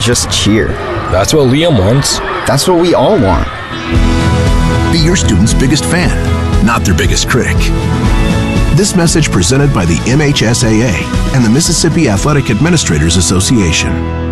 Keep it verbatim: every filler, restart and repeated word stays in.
just cheer. That's what Liam wants. That's what we all want. Be your student's biggest fan, not their biggest critic. This message presented by the M H S A A and the Mississippi Athletic Administrators Association.